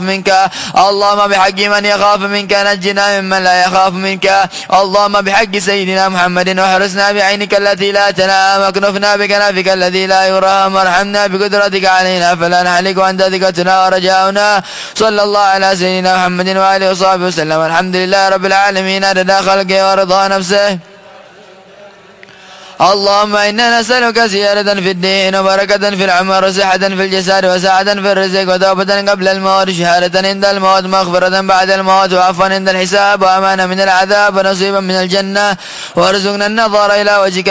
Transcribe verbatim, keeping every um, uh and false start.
منك. اللهم بحق من يخاف منك نجنا ممن لا يخاف منك. اللهم بحق سيدنا محمد واحرسنا بعينك التي لا تنام، واكنفنا بكنفك الذي لا يرام، وارحمنا بقدرتك علينا فلا نهلك، وانت ثقتنا ورجاؤنا. صلى الله على سيدنا محمد واله وصحبه وسلم. الحمد لله رب العالمين عدد خلقه ورضا نفسه. اللهم إنا نسألك زيادة في الدين وبركة في العمر وصحة في الجسد وسعة في الرزق وتوبة قبل الموت شهادة عند الموت مغفرة بعد الموت وعفوا عند الحساب وأمانة من العذاب ونصيبا من الجنة، وارزقنا النظر إلى وجهك